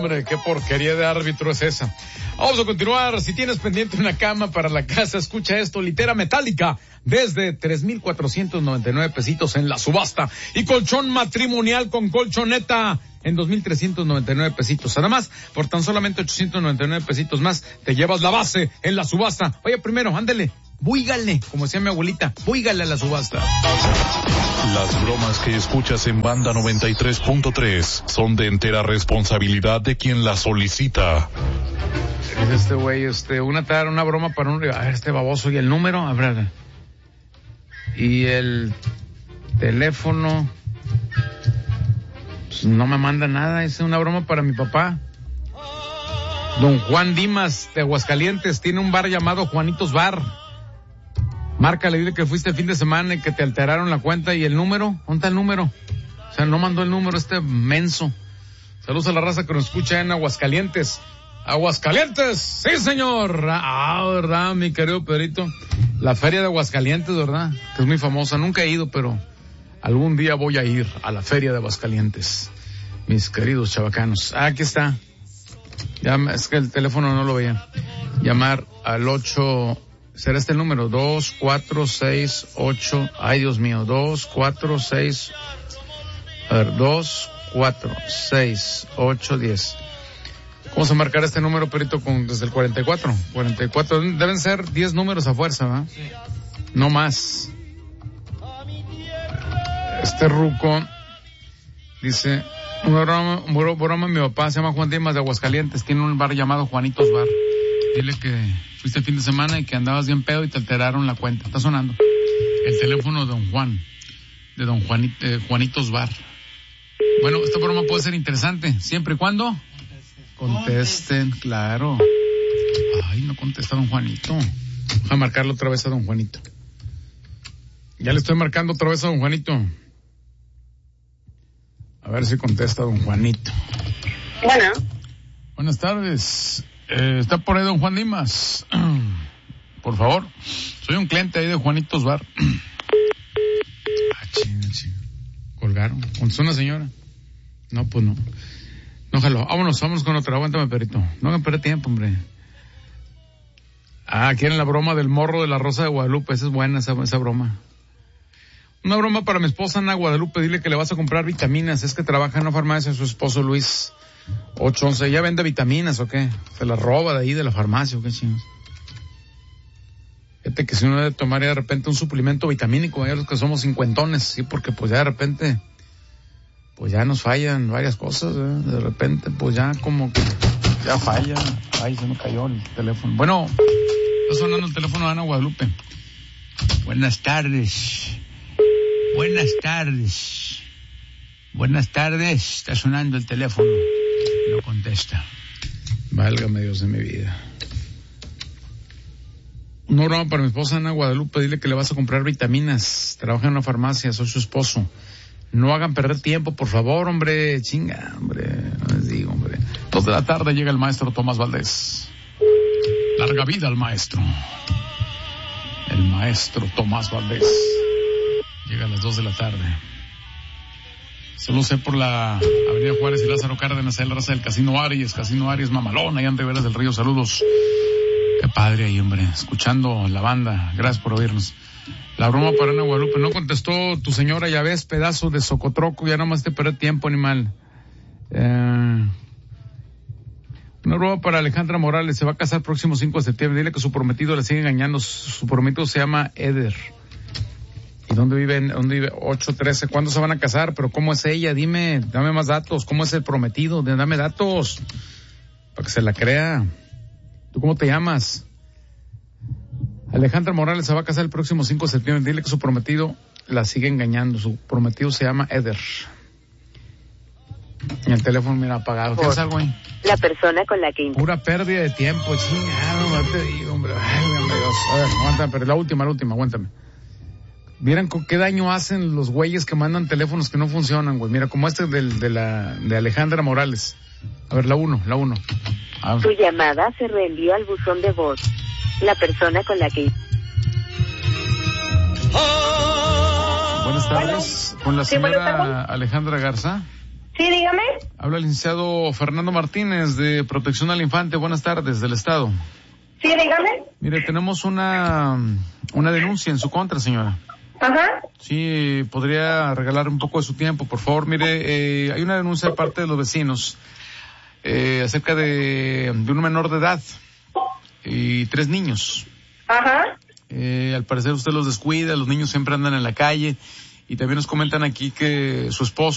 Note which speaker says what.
Speaker 1: hombre, qué porquería de árbitro es esa. Vamos a continuar. Si tienes pendiente una cama para la casa, escucha esto. Litera metálica desde 3,499 pesitos en la subasta. Y colchón matrimonial con colchoneta en 2,399 pesitos. Además, por tan solamente 899 pesitos más, te llevas la base en la subasta. Oye, primero, ándele, búigale, como decía mi abuelita, búigale a la subasta.
Speaker 2: Las bromas que escuchas en Banda 93.3 son de entera responsabilidad de quien las solicita.
Speaker 1: Es este güey, una broma para un... A ver, este baboso, ¿y el número? A ver. Y el teléfono... Pues no me manda nada, es una broma para mi papá. Don Juan Dimas, de Aguascalientes, tiene un bar llamado Juanitos Bar. Márcale, dile que fuiste el fin de semana y que te alteraron la cuenta. ¿Y el número? ¿Dónde está el número? O sea, no mandó el número este menso. Saludos a la raza que nos escucha en Aguascalientes. ¡Aguascalientes! ¡Sí, señor! ¿Verdad, mi querido Pedrito? La feria de Aguascalientes, ¿verdad? Que es muy famosa. Nunca he ido, pero algún día voy a ir a la feria de Aguascalientes. Mis queridos chavacanos. Aquí está. Es que el teléfono no lo veía. Llamar al 8... ¿Será este el número? 2468. Ay, Dios mío. 246. A ver, 246-810. ¿Cómo se marcará este número, Perito, desde el 44? 44. Deben ser 10 números a fuerza, ¿va? Sí. No más. Este ruco dice, una broma, mi papá se llama Juan Dimas de Aguascalientes, tiene un bar llamado Juanitos Bar. Dile que fuiste el fin de semana y que andabas bien pedo y te alteraron la cuenta. Está sonando el teléfono de don Juan, de don Juanitos Bar. Bueno, esta broma puede ser interesante, siempre y cuando contesten, claro. Ay, no contesta don Juanito. Voy a marcarle otra vez a don Juanito. Ya le estoy marcando otra vez a don Juanito. A ver si contesta don Juanito.
Speaker 3: Bueno.
Speaker 1: Buenas tardes. Está por ahí don Juan Dimas. Por favor. Soy un cliente ahí de Juanitos Bar. Chinga. Colgaron. ¿Contestó una señora? No, pues no. No, jalo. Vámonos con otra. Aguántame, perito. No me perder tiempo, hombre. Quieren la broma del morro de la Rosa de Guadalupe. Esa es buena, esa broma. Una broma para mi esposa Ana Guadalupe. Dile que le vas a comprar vitaminas. Es que trabaja en una farmacia su esposo Luis. 811. ¿Ya vende vitaminas o qué? Se las roba de ahí de la farmacia o qué chingos. Fíjate que si uno debe tomar ya de repente un suplemento vitamínico, ya los que somos cincuentones, sí, porque pues ya de repente, pues ya nos fallan varias cosas, ¿eh? De repente, pues ya como que ya falla. Ay, se me cayó el teléfono. Bueno, está sonando el teléfono de Ana Guadalupe. Buenas tardes. Está sonando el teléfono. No contesta. Válgame Dios de mi vida. Una broma para mi esposa Ana Guadalupe. Dile que le vas a comprar vitaminas. Trabaja en una farmacia, soy su esposo. No hagan perder tiempo, por favor, hombre. Chinga, hombre. No les digo, hombre. 2 de la tarde llega el maestro Tomás Valdés. Larga vida al maestro. El maestro Tomás Valdés. Llega a las 2 de la tarde. Solo sé por la Avenida Juárez y Lázaro Cárdenas, ahí la raza del Casino Aries mamalón, allá en Riberas del Río, saludos. Qué padre ahí, hombre, escuchando la banda, gracias por oírnos. La broma para Ana Guadalupe, no contestó tu señora, ya ves, pedazo de socotroco, ya nomás te perdí tiempo, animal. Una broma para Alejandra Morales, se va a casar el próximo 5 de septiembre, dile que su prometido le sigue engañando, su prometido se llama Eder. ¿Y dónde viven? 813. ¿Cuándo se van a casar? ¿Pero cómo es ella? Dime, dame más datos. ¿Cómo es el prometido? Dame datos. Para que se la crea. ¿Tú cómo te llamas? Alejandra Morales se va a casar el próximo 5 de septiembre. Dile que su prometido la sigue engañando. Su prometido se llama Eder. Y el teléfono, mira, apagado. ¿Qué es algo ahí?
Speaker 3: La persona con la que...
Speaker 1: Pura pérdida de tiempo. Chingado, no te digo, hombre. Ay, Dios. A ver, aguántame, pero la última, aguántame. Vieran con qué daño hacen los güeyes que mandan teléfonos que no funcionan, güey. Mira, como este de Alejandra Morales. A ver, la uno.
Speaker 3: Tu llamada se reenvió al buzón de voz. La persona con la que...
Speaker 1: Buenas tardes. Con la señora Alejandra Garza.
Speaker 3: Sí, dígame.
Speaker 1: A Habla el licenciado Fernando Martínez de Protección al Infante. Buenas tardes, del Estado.
Speaker 4: Sí, dígame.
Speaker 1: Mire, tenemos una denuncia en su contra, señora.
Speaker 4: Ajá.
Speaker 1: Sí, podría regalar un poco de su tiempo, por favor. Mire, hay una denuncia de parte de los vecinos acerca de un menor de edad y 3 niños.
Speaker 4: Ajá.
Speaker 1: Al parecer usted los descuida, los niños siempre andan en la calle y también nos comentan aquí que su esposo